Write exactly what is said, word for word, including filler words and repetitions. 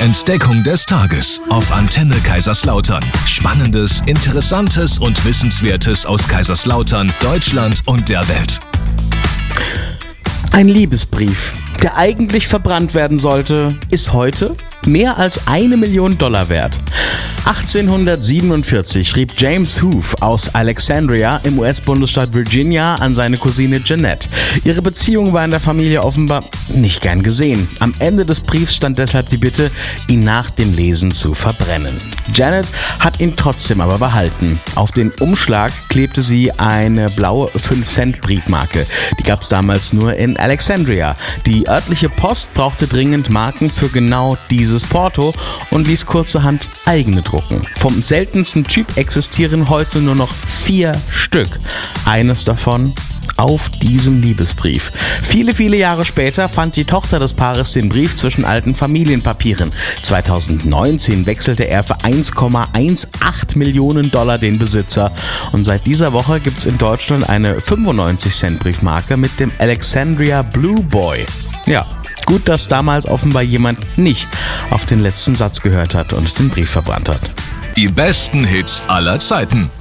Entdeckung des Tages auf Antenne Kaiserslautern. Spannendes, Interessantes und Wissenswertes aus Kaiserslautern, Deutschland und der Welt. Ein Liebesbrief, der eigentlich verbrannt werden sollte, ist heute mehr als eine Million Dollar wert. achtzehnhundertsiebenundvierzig schrieb James Hoof aus Alexandria im U S-Bundesstaat Virginia an seine Cousine Jeanette. Ihre Beziehung war in der Familie offenbar nicht gern gesehen. Am Ende des Briefs stand deshalb die Bitte, ihn nach dem Lesen zu verbrennen. Janet hat ihn trotzdem aber behalten. Auf den Umschlag klebte sie eine blaue fünf Cent Briefmarke. Die gab es damals nur in Alexandria. Die örtliche Post brauchte dringend Marken für genau dieses Porto und ließ kurzerhand eigene drucken. Vom seltensten Typ existieren heute nur noch vier Stück. Eines davon auf diesem Liebesbrief. Viele, viele Jahre später fand die Tochter des Paares den Brief zwischen alten Familienpapieren. zweitausendneunzehn wechselte er für eins Komma achtzehn Millionen Dollar den Besitzer. Und seit dieser Woche gibt es in Deutschland eine fünfundneunzig Cent Briefmarke mit dem Alexandria Blue Boy. Ja, gut, dass damals offenbar jemand nicht auf den letzten Satz gehört hat und den Brief verbrannt hat. Die besten Hits aller Zeiten.